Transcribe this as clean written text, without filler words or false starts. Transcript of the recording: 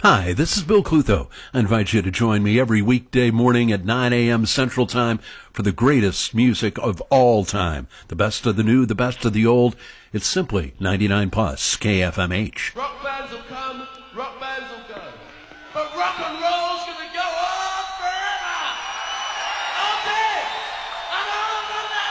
Hi, this is Bill Clutho. I invite you to join me every weekday morning at 9 a.m. Central Time for the greatest music of all time. The best of the new, the best of the old. It's simply 99 plus KFMH. Rock bands will come, rock bands will go. But rock and roll